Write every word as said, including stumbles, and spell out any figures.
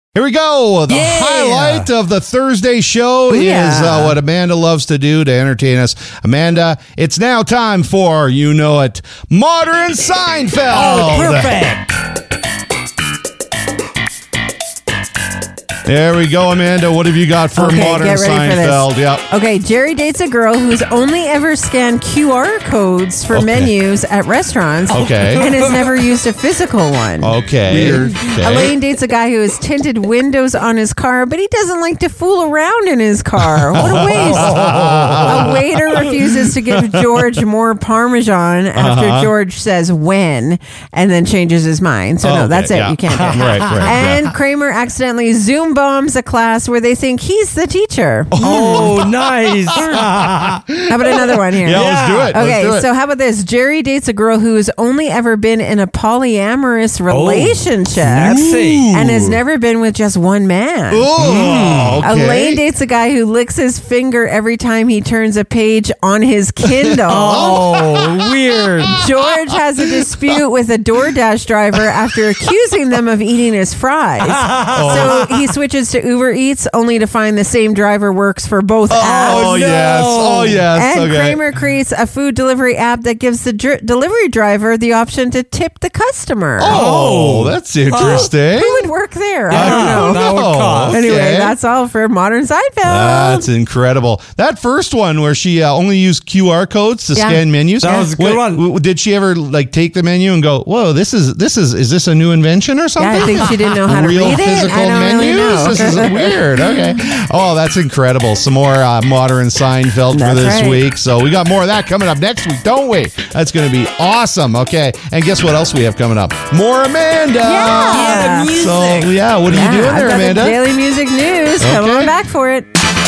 Here we go. The Yeah. highlight of the Thursday show Yeah. is uh, what Amanda loves to do to entertain us. Amanda, it's now time for, you know it, Modern Seinfeld. Oh, perfect. There we go, Amanda. What have you got for Okay, Modern get ready for this. Seinfeld? Yep. Okay, Jerry dates a girl who's only ever scanned Q R codes for Okay. menus at restaurants. Okay. And has never used a physical one. Okay. Okay. Elaine dates a guy who has tinted windows on his car, but he doesn't like to fool around in his car. What a waste. A waiter refuses to give George more Parmesan after Uh-huh. George says when and then changes his mind. So, Oh, no, okay, that's it. yeah. You can't do it. Right, right. And yeah. Kramer accidentally Zoom bombs a class where they think he's the teacher. Oh, nice. How about another one here? Yeah, let's do it. Let's Okay, do it. so how about this? Jerry dates a girl who's only ever been in a polyamorous relationship Sexy. and has never been with just one man. Oh, okay. Elaine dates a guy who licks his finger every time he turns a page on his Kindle. Oh, weird. George has a dispute with a DoorDash driver after accusing them of eating his fries. So he switches to Uber Eats only to find the same driver works for both apps. Oh, no. yes. Oh, yes. And okay. Kramer creates a food delivery app that gives the dr- delivery driver the option to tip the customer. Oh, that's interesting. Who would work there? I I don't know. don't That would know. cost. Anyway, Okay. that's all for Modern Seinfeld. That's incredible. That first one where she uh, only used Q R codes to Yeah. scan menus. That was a good Wait, one. w- Did she ever like take the menu and go, "Whoa, this is this is is this a new invention or something?" Yeah, I think she didn't know how to Real read it. physical I don't menus. really know. This is weird. Okay. Oh, that's incredible. Some more uh, Modern Seinfeld for That's this right. week. So we got more of that coming up next week, don't we? That's going to be awesome. Okay. And guess what else we have coming up? More Amanda. Yeah. music. So yeah, what are Yeah, you doing I've there, got Amanda? the Daily Music News. Come Okay. on back for it.